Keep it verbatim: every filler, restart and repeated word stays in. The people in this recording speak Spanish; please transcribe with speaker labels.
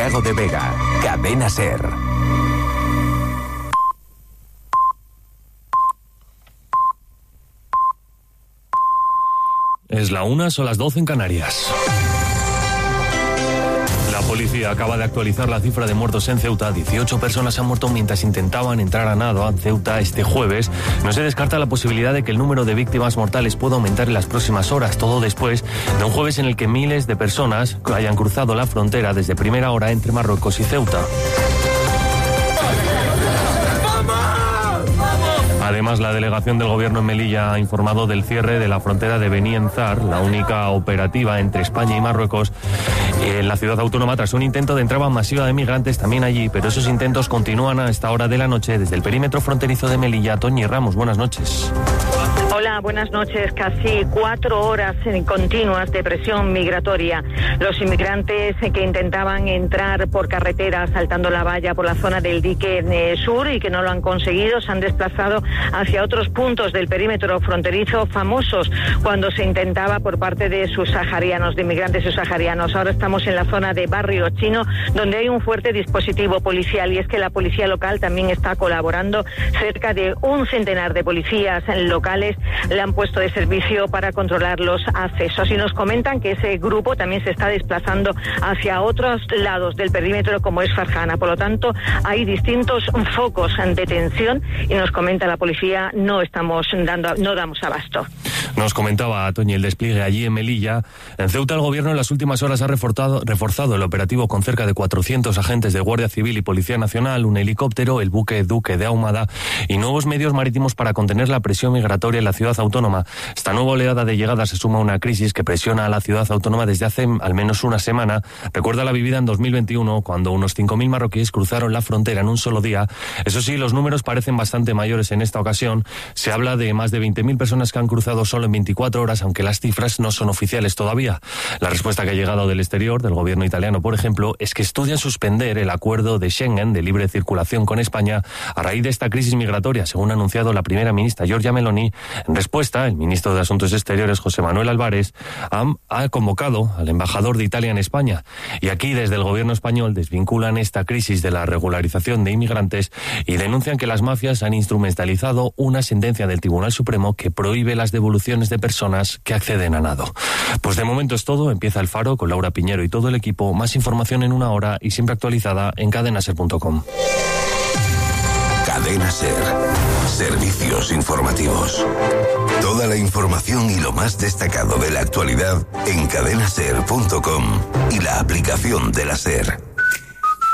Speaker 1: Santiago de Vega. Cadena SER.
Speaker 2: Es la una, son las doce en Canarias. La policía acaba de actualizar la cifra de muertos en Ceuta. dieciocho personas han muerto mientras intentaban entrar a nado a Ceuta este jueves. No se descarta la posibilidad de que el número de víctimas mortales pueda aumentar en las próximas horas, todo después de un jueves en el que miles de personas hayan cruzado la frontera desde primera hora entre Marruecos y Ceuta. Además, la delegación del gobierno en Melilla ha informado del cierre de la frontera de Beni Enzar, la única operativa entre España y Marruecos, en la ciudad autónoma, tras un intento de entrada masiva de migrantes también allí, pero esos intentos continúan a esta hora de la noche desde el perímetro fronterizo de Melilla. Toñi Ramos, buenas noches.
Speaker 3: Hola, buenas noches. Casi cuatro horas continuas de presión migratoria. Los inmigrantes que intentaban entrar por carretera saltando la valla por la zona del dique sur y que no lo han conseguido, se han desplazado hacia otros puntos del perímetro fronterizo famosos cuando se intentaba por parte de subsaharianos, de inmigrantes subsaharianos. Ahora estamos en la zona de Barrio Chino, donde hay un fuerte dispositivo policial, y es que la policía local también está colaborando. Cerca de un centenar de policías locales le han puesto de servicio para controlar los accesos, y nos comentan que ese grupo también se está desplazando hacia otros lados del perímetro, como es Farjana. Por lo tanto, hay distintos focos de tensión, y nos comenta la policía, no estamos dando, no damos abasto.
Speaker 2: Nos comentaba Toñi el despliegue allí en Melilla. En Ceuta el gobierno en las últimas horas ha reforzado, reforzado el operativo con cerca de cuatrocientos agentes de Guardia Civil y Policía Nacional, un helicóptero, el buque Duque de Ahumada y nuevos medios marítimos para contener la presión migratoria en la ciudad autónoma. Esta nueva oleada de llegadas se suma a una crisis que presiona a la ciudad autónoma desde hace al menos una semana. Recuerda la vivida en dos mil veintiuno, cuando unos cinco mil marroquíes cruzaron la frontera en un solo día. Eso sí, los números parecen bastante mayores en esta ocasión. Se habla de más de veinte mil personas que han cruzado solo en veinticuatro horas, aunque las cifras no son oficiales todavía. La respuesta que ha llegado del exterior, del gobierno italiano, por ejemplo, es que estudian suspender el acuerdo de Schengen de libre circulación con España a raíz de esta crisis migratoria, según ha anunciado la primera ministra Giorgia Meloni. En respuesta, el ministro de Asuntos Exteriores, José Manuel Álvarez, ha, ha convocado al embajador de Italia en España. Y aquí, desde el gobierno español, desvinculan esta crisis de la regularización de inmigrantes y denuncian que las mafias han instrumentalizado una sentencia del Tribunal Supremo que prohíbe las devoluciones de personas que acceden a nado. Pues de momento es todo. Empieza El Faro con Laura Piñero y todo el equipo. Más información en una hora y siempre actualizada en cadena ser punto com.
Speaker 1: Cadena SER. Servicios informativos. Toda la información y lo más destacado de la actualidad en cadena ser punto com y la aplicación de la SER.